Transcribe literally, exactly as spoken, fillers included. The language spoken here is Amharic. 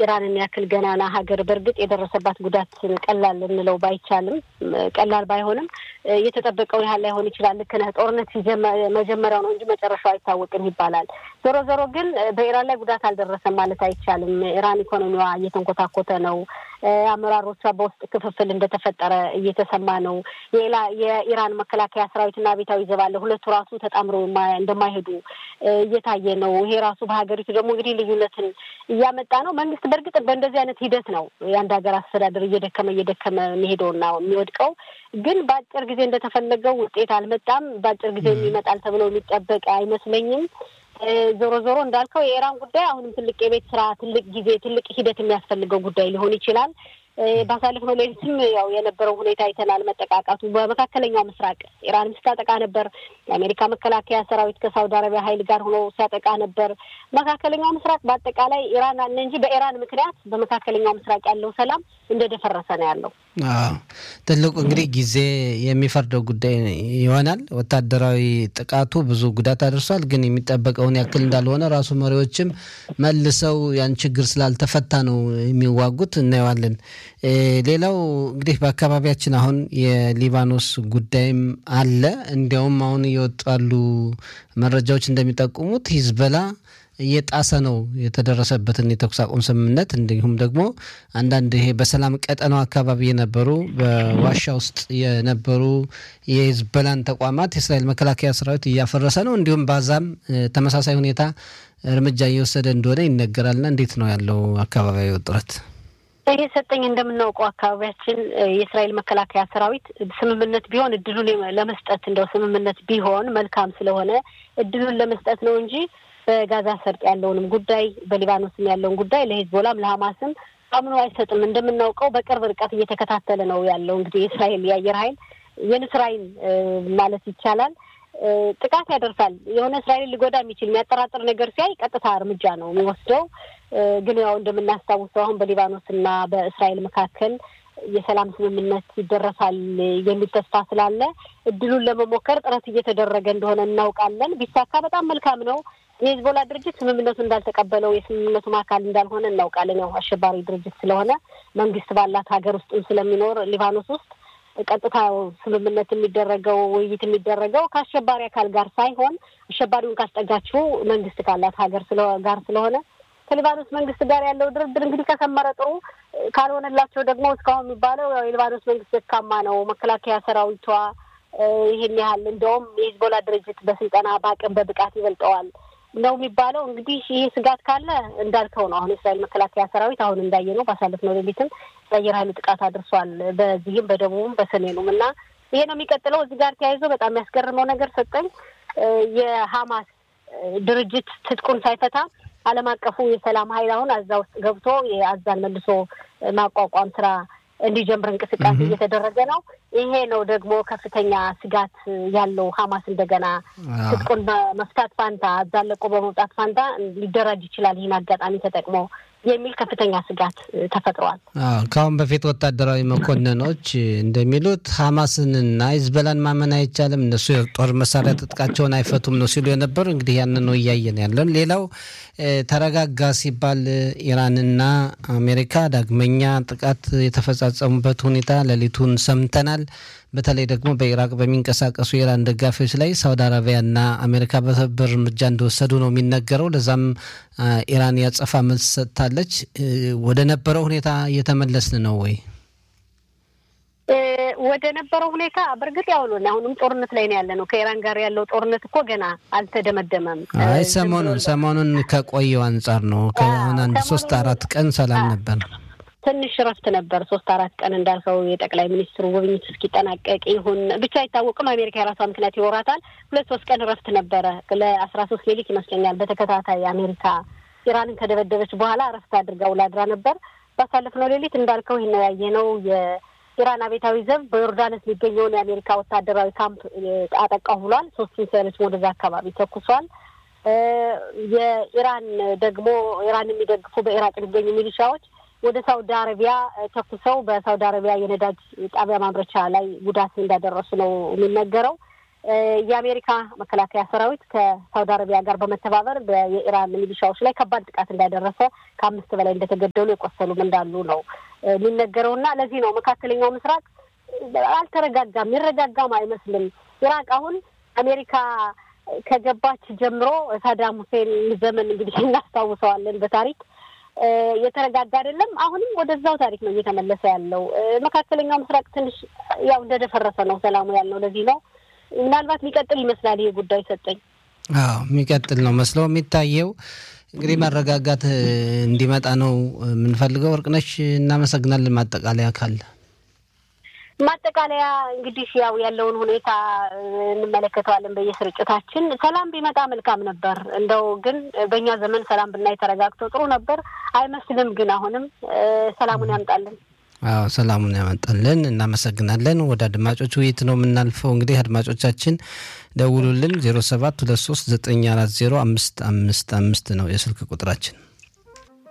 ኢራንን ያክል ገናና ሀገር በርግጥ የደረሰባት ጉዳት ቀላል እንለው ባይቻልም ቀላል ባይሆንም የተጠበቀው ያህል ላይሆን ይችላል ለከነ ጦርነት መጀመሪያው ነው እንጂ መጨረሻው አይታወቅም ይባላል ዞሮ ዞሮ ግን በኢራን ላይ ጉዳት አልደረሰም ማለት አይቻልም ኢራን ኢኮኖሚዋ እየተንኮታኮተ ነው አመራሮቿ በውስጥ ክፍፍል እንደተፈጠረ እየተሰማ ነው የላ የኢራን መከላከያ ሰራዊትና ቤታዊ ዘባለ ሁለቱ ራሱ ተጣምሮ እንደማይሄዱ እየታየ ነው ይሄ ራሱ በሀገሪቱ ደግሞ እንግዲህ ልዩነትን ያመጣ ነው መንግስት በርግጥ በእንደዚህ አይነት ሂደት ነው ያንድ ሀገር አስተዳደር እየደከመ እየደከመ የሚሄደውና የሚወድቀው ግን ባጭር ጊዜ እንደተፈለገው ውጤት አልመጣም ባጭር ጊዜ የሚመጣል ተብሎ የሚጠበቅ አይመስለኝም ዞሮ ዞሮ እንዳልከው የኢራን ጉዳይ አሁንም ትልቅ የቤት ስራ ትልቅ ጊዜ ትልቅ ሂደት የሚያስፈልገው ጉዳይ ሊሆን ይችላል ባሳለፈው ሌሊትም ያው የነበረው ሁኔታ አይተናል መጠቃቃቱ በመካከለኛው ምስራቅ ኢራን ምስታጠቃ ነበር የአሜሪካ መከላከያ ሰራዊት ከሳውዲ አረቢያ ኃይል ጋር ሆኖ ሲያጠቃ ነበር መካከለኛው ምስራቅ በአጠቃላይ ኢራን አለ እንጂ በኢራን ምክንያት በመካከለኛው ምስራቅ ያለው ሰላም እንደደፈረሰ ነው ያለው አዎ ትልቁ እንግዲህ ጊዜ የሚፈርደው ጉዳይ ይሆናል ወታደራዊ ጥቃቱ ብዙ ጉዳት አድርሷል ግን የሚጠበቀውን ያክል እንዳልሆነ ራሱ መሪዎችም መልሰው ያን ችግር ስላልተፈታ ነው የሚዋጉት እናየዋለን ሌላው እንግዲህ በአካባቢያችን አሁን የሊባኖስ ጉዳይም አለ እንዲያውም አሁን ይወጣሉ መረጃዎች እንደሚጠቁሙት ሂዝቦላ እየጣሰ ነው የተደረሰበትን የተኩስ አቁም ስምምነት እንዲሁም ደግሞ አንዳንድ ይሄ በሰላም ቀጠናው አካባቢ የነበሩ በዋሻ ውስጥ የነበሩ የሂዝቦላን ተቋማት የእስራኤል መከላከያ ሰራዊት እያፈረሰ ነው እንዲሁም ባዛም ተመሳሳይ ሁኔታ እርምጃ እየወሰደ እንደሆነ ይነገራልና እንዴት ነው ያለው አካባቢው ጥረት ይሄ ሰጠኝ እንደምናውቀው አካባቢያችን የእስራኤል መከላከያ ሰራዊት ስምምነት ቢሆን እድሉን ለመስጠት እንደው ስምምነት ቢሆን መልካም ስለሆነ እድሉን ለመስጠት ነው እንጂ በጋዛ ሰርጥ ያለውንም ጉዳይ በሊባኖስም ያለውን ጉዳይ ለሂዝቦላም ለሐማስም አምኖ አይሰጥም እንደምናውቀው በቅርብ ርቀት እየተከታተለ ነው ያለው እንግዲህ የእስራኤል የአየር ኃይል የንስራይል ማለት ይቻላል ጥቃት ያደርሳል የሆነ እስራኤል ሊጎዳ የሚችል የሚያጠራጥር ነገር ሲያይ ቀጥታ እርምጃ ነው የሚወስደው ግን ያው እንደምናስታውሰው አሁን በሊባኖስና በእስራኤል መካከል የሰላም ስምምነት ይደረሳል የሚል ተስፋ ስላለ እድሉን ለመሞከር ጥረት እየተደረገ እንደሆነ እናውቃለን ቢሳካ በጣም መልካም ነው የሂዝቦላ ድርጅት ስምምነቱ እንዳልተቀበለው የስምምነቱ ማካል እንዳልሆነ እናውቃለን ያው አሸባሪ ድርጅት ስለሆነ መንግስት ባላት ሀገር ውስጥም ስለሚኖር ሊባኖስ ውስጥ ቀጥታ ስምምነት የሚደረገው ውይይት የሚደረገው ከአሸባሪ አካል ጋር ሳይሆን አሸባሪውን ካስጠጋቸው መንግስት ካላት ሀገር ጋር ስለሆነ ከሊባኖስ መንግስት ጋር ያለው ድርድር እንግዲህ ከሰመረ ጥሩ ካልሆነላቸው ደግሞ እስካሁን የሚባለው ያው የሊባኖስ መንግስት ደካማ ነው መከላከያ ሰራዊቷ ይሄን ያህል እንደውም የሂዝቦላ ድርጅት በስልጣና ባቀም በብቃት ይበልጠዋል ነው የሚባለው እንግዲህ ይሄ ስጋት ካለ እንዳልከው ነው አሁን እስራኤል መከላከያ ሰራዊት አሁን እንዳየነው ባሳለፍነው ሌሊትም የአየር ኃይሉ ጥቃት አድርሷል በዚህም በደቡብም በሰሜኑም እና ይሄ ነው የሚቀጥለው እዚህ ጋር ተያይዞ በጣም ያስገርመው ነገር ሰጠኝ የሐማስ ድርጅት ትጥቁን ሳይፈታ ዓለም አቀፉ የሰላም ኃይል አሁን አዛ ውስጥ ገብቶ የአዛን መልሶ ማቋቋም ስራ እንዲጀምር እንቅስቃሴ እየተደረገ ነው ይሄ ነው ደግሞ ከፍተኛ ስጋት ያለው ሐማስ እንደገና ትጥቁን መፍታት ፋንታ አዛለቆ በመውጣት ፋንታ ሊደራጅ ይችላል ይሄን አጋጣሚ ተጠቅሞ የሚል ከፍተኛ ስጋት ተፈጥሯል አዎ ካሁን በፊት ወታደራዊ መኮንኖች እንደሚሉት ሐማስንና ሂዝቦላን ማመን አይቻልም እነሱ የጦር መሳሪያ ተጥቃቸውን አይፈቱም ነው ሲሉ የነበሩ እንግዲህ ያንን ነው ያያየን ያለው ሌላው ተረጋጋ ሲባል ኢራንና አሜሪካ ዳግመኛ ጥቃት የተፈጻጸሙበት ሁኔታ ለሊቱን ሰምተናል በተለይ ደግሞ በኢራቅ በሚንቀሳቀሱ የኢራን ደጋፊዎች ላይ ሳውዲ አረቢያና አሜሪካ በተበር እርምጃ እንደወሰዱ ነው የሚነገረው ለዛም ኢራን ያጸፋ መልስ ሰጥታለች ወደ ነበረው ሁኔታ እየተመለስን ነው ወይ ወደ ነበረው ሁኔታ በርግጥ ያው ነው አሁንም ጦርነት ላይ ነው ያለነው ከኢራን ጋር ያለው ጦርነት እኮ ገና አልተደመደመም አይ ሰሞኑን ሰሞኑን ከቆየው አንፃር ነው ከሆነ አንድ ሶስት አራት ቀን ሰላም ነበር ትንሽ ረፍት ነበር ሶስት አራት ቀን እንዳልከው የጠቅላይ ሚኒስትሩ ጉብኝት እስኪጠናቀቅ ይሁን ብቻ አይታወቅም አሜሪካ የራሷ ምክንያት ይወራታል ሁለት ሶስት ቀን ረፍት ነበር ለ13 ሌሊት ይመስለኛል በተከታታይ አሜሪካ ኢራንን ከደበደበች በኋላ ረፍት አድርጋ ውላድራ ነበር ባሳለፍነው ሌሊት እንዳልከው ይሄን ያየነው የኢራን አብዮታዊ ዘብ በዮርዳኖስ የሚገኘው የአሜሪካ ወታደራዊ ካምፕ አጠቃው ብሏል ሶስት ሚሳኤሎች ወደዛ አካባቢ ተኩሷል የኢራን ደግሞ ኢራን የሚደግፉ በኢራቅ የሚገኙ ሚሊሻዎች ወደ ሳውዲ አረቢያ ተኩሰው በሳውዲ አረቢያ የነዳጅ ጣቢያ ማምረቻ ላይ ጉዳት እንዳደረሱ ነው የሚነገረው የአሜሪካ መከላከያ ሰራዊት ከሳውዲ አረቢያ ጋር በመተባበር በኢራን ሚሊሻዎች ላይ ከባድ ጥቃት እንዳደረሰ ከአምስት በላይ እንደተገደሉ የቆሰሉም እንዳሉ ነው የሚነገረውና ለዚህ ነው መካከለኛው ምስራቅ አልተረጋጋም ይረጋጋም አይመስልም። ኢራቅ አሁን አሜሪካ ከገባች ጀምሮ ሳዳም ሁሴን ዘመን እንግዲህ እናስታውሰዋለን በታሪክ የተረጋጋ አይደለም። አሁንም ወደዛው ታሪክ ነው እየተመለሰ ያለው። መካከለኛው ምስራቅ ትንሽ ያው እንደደፈረሰ ነው ሰላሙ ያለው። ለዚህ ነው ምናልባት ሊቀጥል ይመስላል ይሄ ጉዳይ ሰጠኝ። አዎ የሚቀጥል ነው መስለው የሚታየው። እንግዲህ መረጋጋት እንዲመጣ ነው የምንፈልገው። ወርቅነሽ እናመሰግናለን። ማጠቃለያ ካለ ማጠቃለያ እንግዲህ ያው ያለውን ሁኔታ እንመለከተዋለን በየስርጭታችን። ሰላም ቢመጣ መልካም ነበር። እንደው ግን በእኛ ዘመን ሰላም ብናይ ተረጋግቶ ጥሩ ነበር አይመስልም። ግን አሁንም ሰላሙን ያምጣልን። አዎ ሰላሙን ያመጣልን። እናመሰግናለን። ወደ አድማጮች ውይይት ነው የምናልፈው። እንግዲህ አድማጮቻችን ደውሉልን ዜሮ ሰባት ሁለት ሶስት ዘጠኝ አራት ዜሮ አምስት አምስት አምስት ነው የስልክ ቁጥራችን።